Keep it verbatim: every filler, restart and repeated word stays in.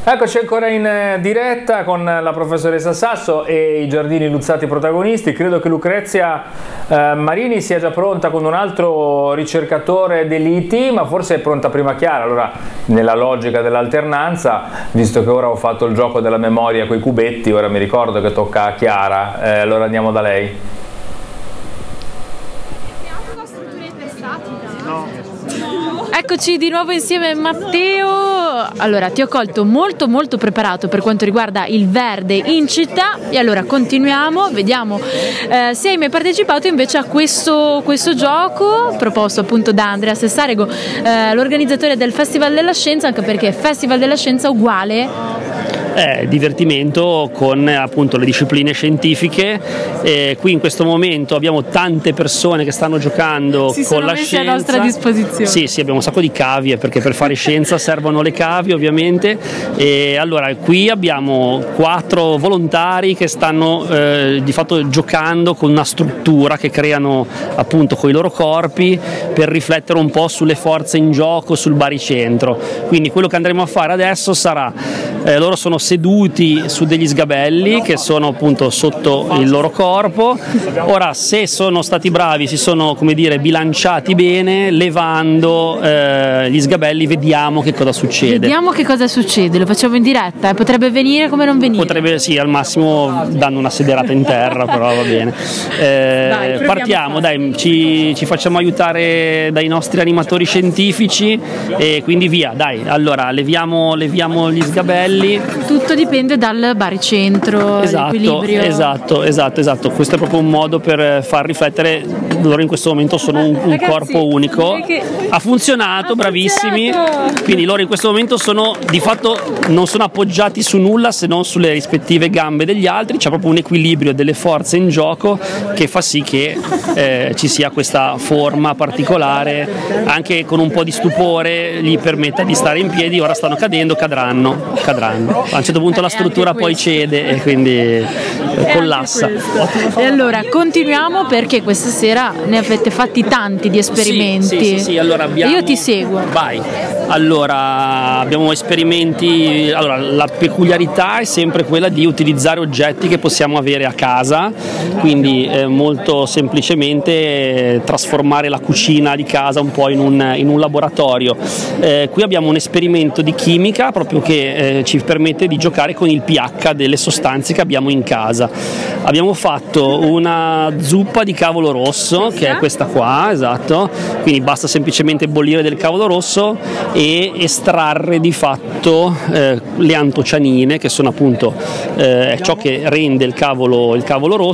Eccoci ancora in diretta con la professoressa Sasso e i Giardini Luzzati protagonisti. Credo che Lucrezia eh, Marini sia già pronta con un altro ricercatore dell'I T, ma forse è pronta prima Chiara. Allora, nella logica dell'alternanza, visto che ora ho fatto il gioco della memoria con i cubetti, ora mi ricordo che tocca a Chiara, eh, allora andiamo da lei. Eccoci di nuovo insieme Matteo. Allora, ti ho colto molto molto preparato per quanto riguarda il verde in città e allora continuiamo, vediamo eh, se hai mai partecipato invece a questo, questo gioco proposto appunto da Andrea Sessarego, eh, l'organizzatore del Festival della Scienza, anche perché Festival della Scienza uguale è divertimento con appunto le discipline scientifiche. E qui in questo momento abbiamo tante persone che stanno giocando si con la messi scienza a nostra disposizione. Sì, sì, abbiamo un sacco di cavie perché per fare scienza servono le cavie ovviamente. E allora qui abbiamo quattro volontari che stanno eh, di fatto giocando con una struttura che creano appunto con i loro corpi per riflettere un po' sulle forze in gioco sul baricentro. Quindi quello che andremo a fare adesso sarà eh, loro sono seduti su degli sgabelli che sono appunto sotto il loro corpo. Ora, se sono stati bravi, si sono, come dire, bilanciati bene, levando eh, gli sgabelli, vediamo che cosa succede. Vediamo che cosa succede, lo facciamo in diretta, eh? Potrebbe venire come non venire. Potrebbe, sì, al massimo danno una sederata in terra, però va bene. Eh, dai, partiamo, dai, ci, ci facciamo aiutare dai nostri animatori scientifici e quindi via, dai. Allora, leviamo, leviamo gli sgabelli. Tutto dipende dal baricentro, esatto, l'equilibrio. Esatto, esatto, esatto. Questo è proprio un modo per far riflettere. Loro in questo momento sono un, un Ragazzi, corpo unico. Che... Ha funzionato, ha bravissimi. funzionato. Quindi loro in questo momento sono di fatto non sono appoggiati su nulla se non sulle rispettive gambe degli altri. C'è proprio un equilibrio delle forze in gioco che fa sì che eh, ci sia questa forma particolare, anche con un po' di stupore gli permetta di stare in piedi. Ora stanno cadendo, cadranno, cadranno. A un certo punto la struttura poi cede e quindi collassa. E allora continuiamo perché questa sera ne avete fatti tanti di esperimenti. Sì, sì, sì, sì. Allora abbiamo... Io ti seguo. Vai. Allora abbiamo esperimenti. Allora, la peculiarità è sempre quella di utilizzare oggetti che possiamo avere a casa, quindi eh, molto semplicemente eh, trasformare la cucina di casa un po' in un, in un laboratorio. Eh, qui abbiamo un esperimento di chimica proprio che eh, ci permette di giocare con il pH delle sostanze che abbiamo in casa. Abbiamo fatto una zuppa di cavolo rosso, che è questa qua, esatto, quindi basta semplicemente bollire del cavolo rosso e estrarre di fatto eh, le antocianine, che sono appunto eh, ciò che rende il cavolo, il cavolo rosso.